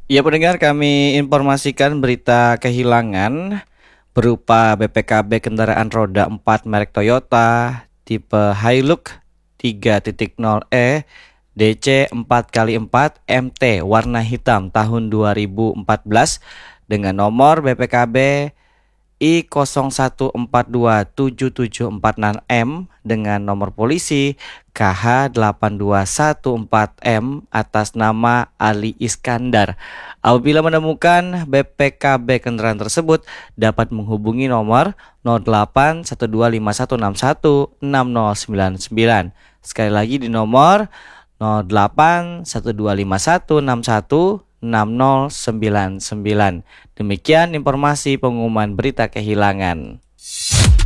Ya pendengar, kami informasikan berita kehilangan berupa BPKB kendaraan roda 4 merek Toyota tipe Hilux 3.0E DC 4x4 MT warna hitam tahun 2014 dengan nomor BPKB I01427746M dengan nomor polisi KH8214M atas nama Ali Iskandar. Apabila menemukan BPKB kendaraan tersebut, dapat menghubungi nomor 081251616099. Sekali lagi di nomor 081251616099. Demikian informasi pengumuman berita kehilangan.